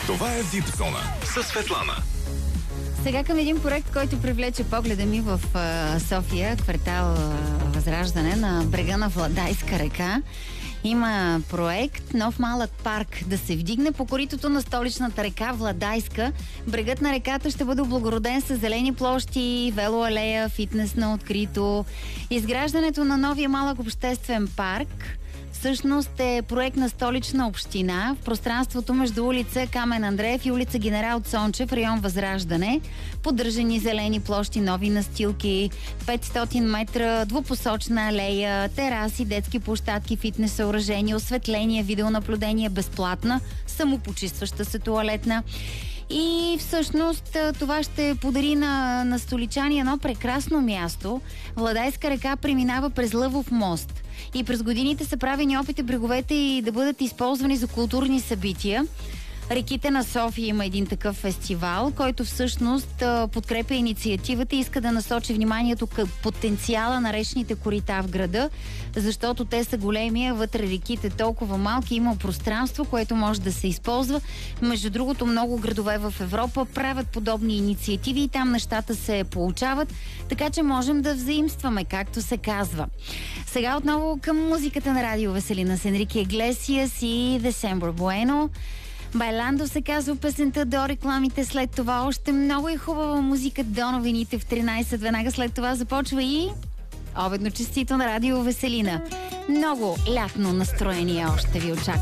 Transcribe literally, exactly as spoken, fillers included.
Това е Випзона със Светлана. Сега към един проект, който привлече погледа ми в а, София, квартал а, Възраждане, на брега на Владайска река. Има проект нов малък парк да се вдигне по коритото на столичната река Владайска. Брегът на реката ще бъде облагороден с зелени площи, велоалея, фитнес на открито. Изграждането на новия малък обществен парк всъщност е проект на Столична община в пространството между улица Камен Андреев и улица Генерал Цончев, район Възраждане. Поддържани зелени площи, нови настилки, петстотин метра двупосочна алея, тераси, детски площадки, фитнес съоръжения, осветление, видеонаблюдение, безплатна, самопочистваща се тоалетна. И всъщност това ще подари на, на столичани едно прекрасно място. Владайска река преминава през Лъвов мост. И през годините са правени опити бреговете и да бъдат използвани за културни събития. Реките на София има един такъв фестивал, който всъщност подкрепя инициативата и иска да насочи вниманието към потенциала на речните корита в града, защото те са големи, а вътре реките толкова малки, има пространство, което може да се използва. Между другото, много градове в Европа правят подобни инициативи и там нещата се получават, така че можем да взаимстваме, както се казва. Сега отново към музиката на Радио Веселина с Енрике Иглесиас и December Bueno. Байландо се казва песента, до рекламите, след това още много и хубава музика до новините в тринайсет. Веднага след това започва и обедно честито на Радио Веселина. Много лятно настроение още ви очаква.